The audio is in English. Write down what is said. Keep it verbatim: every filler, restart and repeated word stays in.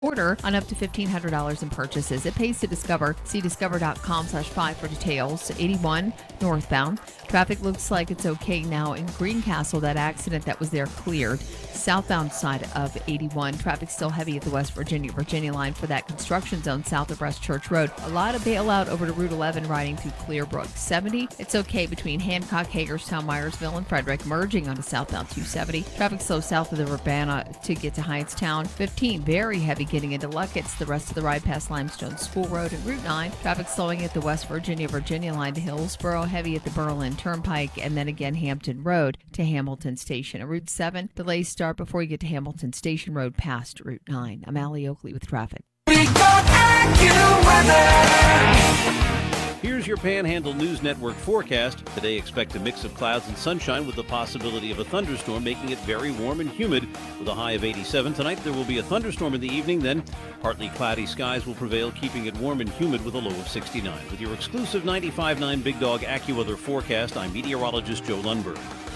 order on up to fifteen hundred dollars in purchases. It pays to Discover. See discover dot com slash five for details. eighty-one northbound. Traffic looks like it's okay now in Greencastle. That accident that was there cleared. Southbound side of eighty-one. Traffic still heavy at the West Virginia Virginia line for that construction zone south of Breast Church Road. A lot of bailout over to Route eleven riding through Clearbrook. seventy. It's okay between Hancock, Hagerstown, Myersville, and Frederick, merging onto southbound two seventy. Traffic slow south of the Urbana to get to Hightstown. fifteen. Very heavy getting into Luckett's. The rest of the ride past Limestone School Road and Route nine. Traffic slowing at the West Virginia Virginia line to Hillsboro, heavy at the Berlin Turnpike, and then again Hampton Road to Hamilton Station. At Route seven, delays start before you get to Hamilton Station Road past Route nine. I'm Allie Oakley with traffic. We got AccuWeather. Here's your Panhandle News Network forecast. Today, expect a mix of clouds and sunshine with the possibility of a thunderstorm, making it very warm and humid with a high of eighty-seven. Tonight, there will be a thunderstorm in the evening. Then, partly cloudy skies will prevail, keeping it warm and humid with a low of sixty-nine. With your exclusive ninety-five point nine Big Dog AccuWeather forecast, I'm meteorologist Joe Lundberg.